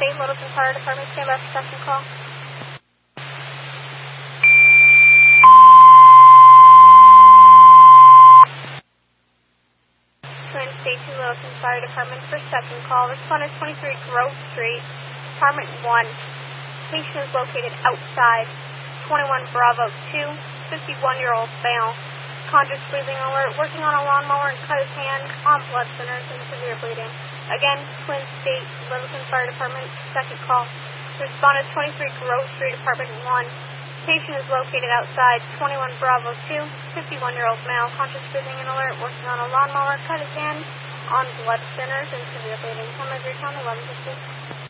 State, Littleton Fire Department, stand by for second call. Twin State to Littleton Fire Department for second call. Respondent 23 Grove Street, Department 1. Patient is located outside. 21 Bravo 2, 51-year-old male. Conscious breathing alert, working on a lawnmower and cut his hand on blood thinners and severe bleeding. Again, Twin State, Littleton Fire Department, second call. Respondent 23 Grove Street, Department 1. Patient is located outside. 21 Bravo 2, 51-year-old male. Conscious breathing and alert, working on a lawnmower, cut his hand on blood thinners and severe bleeding. Time of your town, 11:50.